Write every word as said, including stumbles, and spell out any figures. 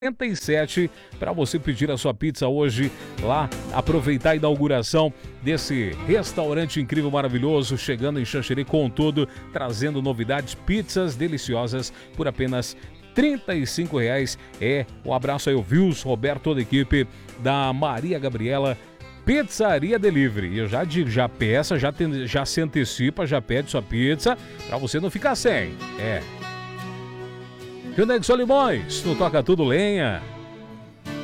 quarenta e sete para você pedir a sua pizza hoje lá, aproveitar a inauguração desse restaurante incrível, maravilhoso, chegando em Xanxerê com tudo, trazendo novidades, pizzas deliciosas por apenas trinta e cinco reais. É, um abraço aí ao Vils, Roberto, toda a equipe da Maria Gabriela Pizzaria Delivery. E eu já digo, já peça, já, tem, já se antecipa, já pede sua pizza para você não ficar sem. É. Hyundai Solimões, no Toca Tudo Lenha.